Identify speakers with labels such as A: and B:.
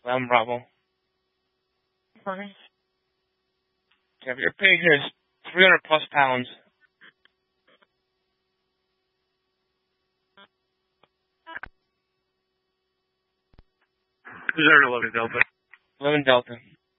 A: 11 Bravo. Yeah, your pig here is 300 plus pounds.
B: Is there an 11 Delta?
A: 11 Delta.